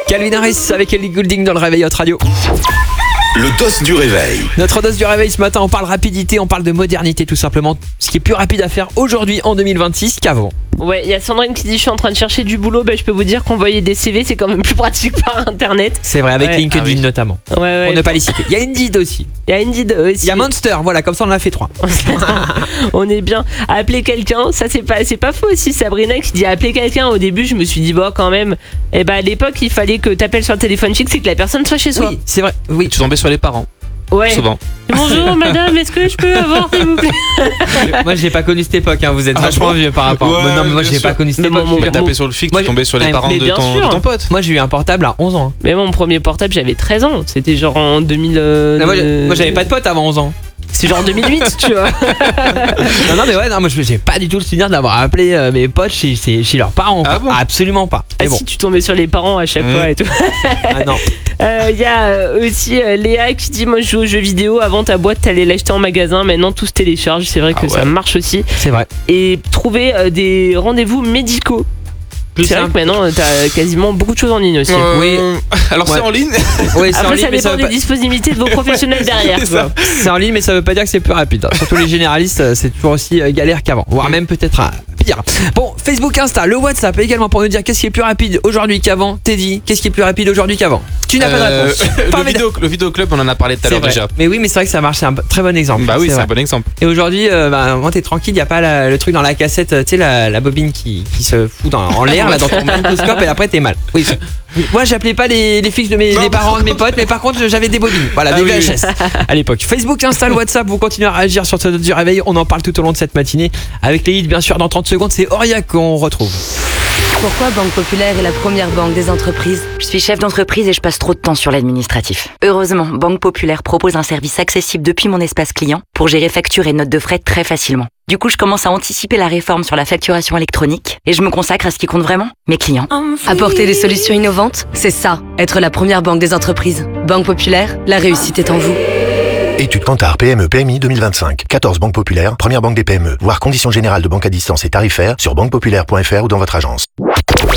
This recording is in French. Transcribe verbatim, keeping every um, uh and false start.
Calvin Harris avec Ellie Goulding dans le Réveil Hot Radio. Le dos du réveil. Notre dose du réveil ce matin, on parle rapidité, on parle de modernité tout simplement. Ce qui est plus rapide à faire aujourd'hui en deux mille vingt-six qu'avant. Ouais, il y a Sandrine qui dit je suis en train de chercher du boulot. Bah, je peux vous dire qu'envoyer des C V c'est quand même plus pratique par internet. C'est vrai, avec Ouais. LinkedIn Ah oui. notamment. Ouais, ouais. Pour ne pas les citer. Il y a Indeed aussi. Il y a Indeed aussi. Il y a Monster, voilà, comme ça on en a fait trois. On est bien. Appeler quelqu'un, ça c'est pas, c'est pas faux aussi. Sabrina qui dit appeler quelqu'un. Au début, je me suis dit bon quand même. Et bah à l'époque, il fallait que t'appelles sur le téléphone fixe et que la personne soit chez soi. Oui, c'est vrai. Oui. Tu tombais sur les parents, Ouais. souvent. Bonjour madame, est-ce que je peux avoir s'il vous plaît? Moi j'ai pas connu cette époque, hein. Vous êtes Ah vachement bon vieux par rapport. Ouais, Mais non, mais moi bien j'ai sûr. pas connu cette Mais époque. bon, Tu mon- tapais sur le fixe, Moi, tu tombais sur les mais parents de bien ton, sûr. de ton pote. Moi j'ai eu un portable à onze ans. Mais mon premier portable, j'avais treize ans. C'était genre en deux mille. euh, Ah, moi, j'ai- moi j'avais pas de pote avant onze ans. C'est genre deux mille huit, tu vois. Non, non, mais ouais, non, moi je- j'ai pas du tout le souvenir d'avoir appelé euh, mes potes chez, chez, chez leurs parents. Ah quoi. bon Absolument pas. Ah Mais bon. si tu tombais sur les parents à chaque Mmh. fois et tout. Ah non. Il y a euh, aussi euh, Léa qui dit moi je joue aux jeux vidéo. Avant ta boîte t'allais l'acheter en magasin. Maintenant tout se télécharge. C'est vrai que Ah ça ouais. marche aussi. C'est vrai. Et trouver euh, des rendez-vous médicaux. Plus C'est vrai simple. que maintenant euh, t'as quasiment beaucoup de choses en ligne aussi. Oui. Euh, Alors Ouais. c'est en ligne. Oui, c'est en Après ligne, ça mais ça dépend veut des pas- disponibilités de vos professionnels derrière. C'est quoi. ça. c'est en ligne, mais ça veut pas dire que c'est plus rapide. hein. Surtout les généralistes, euh, c'est toujours aussi euh, galère qu'avant, voire même peut-être euh, pire. Bon, Facebook, Insta, le WhatsApp également pour nous dire qu'est-ce qui est plus rapide aujourd'hui qu'avant. Teddy, qu'est-ce qui est plus rapide aujourd'hui qu'avant? Tu n'as pas de Euh, réponse. le, Pas vidéo, le vidéoclub, on en a parlé tout à C'est l'heure vrai. déjà. Mais oui, mais c'est vrai que ça marche, c'est un très bon exemple. Bah oui, c'est vrai. un bon exemple. Et aujourd'hui, euh, bah, moi t'es tranquille, y a pas la- le truc dans la cassette, euh, tu sais la, la bobine qui, qui se fout dans, en l'air là dans ton microscope et après t'es mal. Oui. Moi j'appelais pas les, les fixes de mes les parents de mes potes, mais par contre j'avais des bobines, voilà, Ah des oui, V H oui. S à l'époque. Facebook, Insta, le WhatsApp, vous continuez à réagir sur ce du réveil, on en parle tout au long de cette matinée avec les hits bien sûr dans trente secondes, c'est Aurillac qu'on retrouve. Pourquoi Banque Populaire est la première banque des entreprises? Je suis chef d'entreprise et je passe trop de temps sur l'administratif. Heureusement, Banque Populaire propose un service accessible depuis mon espace client pour gérer factures et notes de frais très facilement. Du coup, je commence à anticiper la réforme sur la facturation électronique et je me consacre à ce qui compte vraiment, mes clients. Apporter des solutions innovantes, c'est ça, être la première banque des entreprises. Banque Populaire, la réussite est en vous. Étude Kantar P M E P M I deux mille vingt-cinq. quatorze banques populaires, première banque des P M E. Voir conditions générales de banque à distance et tarifaires sur banque populaire point f r ou dans votre agence.